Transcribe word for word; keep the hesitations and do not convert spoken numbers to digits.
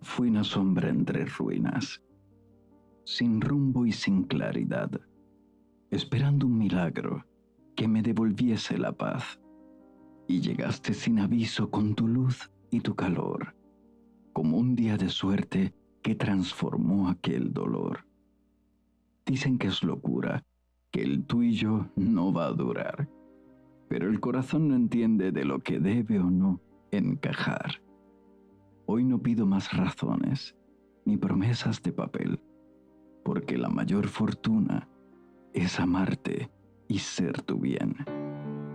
Fui una sombra entre ruinas, sin rumbo y sin claridad, esperando un milagro que me devolviese la paz. Y llegaste sin aviso con tu luz y tu calor, como un día de suerte que transformó aquel dolor. Dicen que es locura, que el tuyo no va a durar, pero el corazón no entiende de lo que debe o no encajar. Hoy no pido más razones, ni promesas de papel, porque la mayor fortuna es amarte y ser tu bien.